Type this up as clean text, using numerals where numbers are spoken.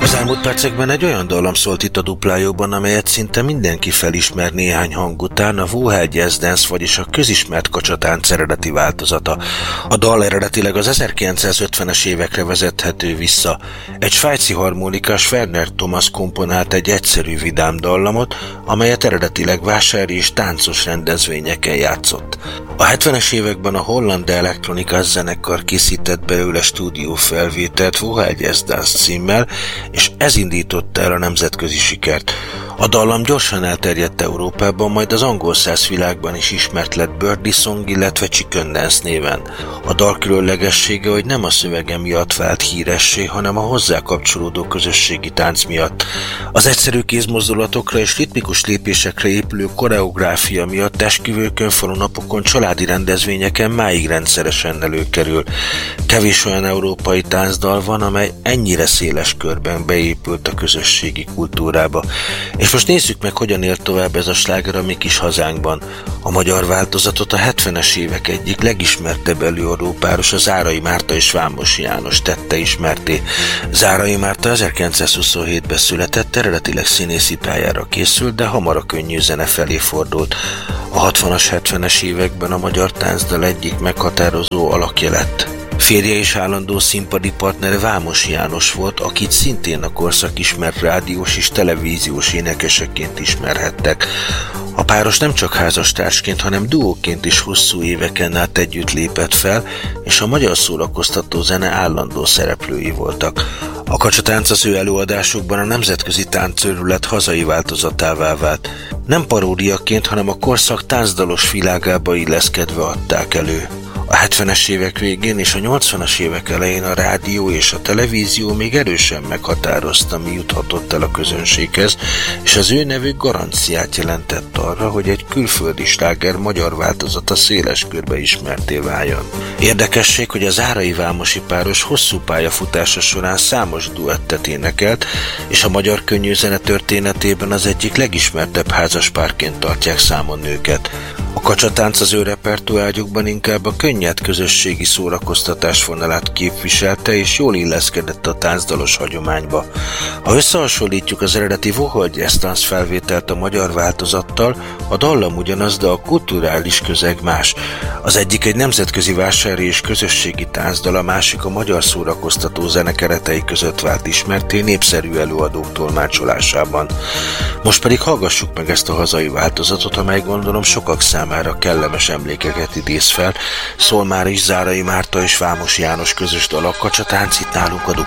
Az elmúlt percekben egy olyan dallam szólt itt a Duplájóban, amelyet szinte mindenki felismer néhány hang után, a Vohel Jazz Dance, vagyis a közismert kacsatánc eredeti változata. A dal eredetileg az 1950-es évekre vezethető vissza. Egy svájci harmonikás Werner Thomas komponált egy egyszerű vidám dallamot, amelyet eredetileg vásári és táncos rendezvényeken játszott. A 70-es években a holland elektronikás zenekar készített belőle stúdiófelvételt Vohel Jazz Dance címmel, és ez indította el a nemzetközi sikert. A dallam gyorsan elterjedt Európában, majd az angol száz világban is ismert lett Birdie Song, illetve Chicken Dance néven. A dal különlegessége, hogy nem a szövege miatt vált híressé, hanem a hozzá kapcsolódó közösségi tánc miatt. Az egyszerű kézmozdulatokra és ritmikus lépésekre épülő koreográfia miatt esküvőkön, falunapokon, családi rendezvényeken máig rendszeresen előkerül. Kevés olyan európai táncdal van, amely ennyire széles körben beépült a közösségi kultúrába. És most nézzük meg, hogyan élt tovább ez a sláger a mi kis hazánkban. A magyar változatot a 70-es évek egyik legismertebb előadópáros, a Zárai Márta és Vámos János tette ismertté. Zárai Márta 1927-ben született, eredetileg színészi pályára készült, de hamar a könnyű zene felé fordult. A 60-as, 70-es években a magyar táncdal egyik meghatározó alakja lett. Férje és állandó színpadi partnere Vámos János volt, akit szintén a korszak ismert rádiós és televíziós énekeseként ismerhettek. A páros nem csak házastársként, hanem duóként is hosszú éveken át együtt lépett fel, és a magyar szórakoztató zene állandó szereplői voltak. A kacsatánc az ő előadásokban a nemzetközi táncőrület hazai változatává vált. Nem paródiaként, hanem a korszak táncdalos világába illeszkedve adták elő. A 70-es évek végén és a 80-as évek elején a rádió és a televízió még erősen meghatározta, mi juthatott el a közönséghez, és az ő nevük garanciát jelentett arra, hogy egy külföldi sláger magyar változata széles körbe ismertté váljon. Érdekesség, hogy a zárai vámosi páros hosszú pályafutása során számos duettet énekelt, és a magyar könnyűzene történetében az egyik legismertebb házaspárként tartják számon őket. A kacsatánc az ő repertoárjukban inkább a könnyed közösségi szórakoztatás vonalát képviselte, és jól illeszkedett a táncdalos hagyományba. Ha összehasonlítjuk az eredeti Vohel Jazz Dance felvételt a magyar változattal, a dallam ugyanaz, de a kulturális közeg más. Az egyik egy nemzetközi vásári és közösségi táncdal, a másik a magyar szórakoztató zene keretei között vált ismertté népszerű előadók tolmácsolásában. Most pedig hallgassuk meg ezt a hazai változatot, amely gondolom sokak számára kellemes emlékeket idéz fel. Szól már is Zárai Márta és Vámos János közös dal, a kacsatánc itt nálunk a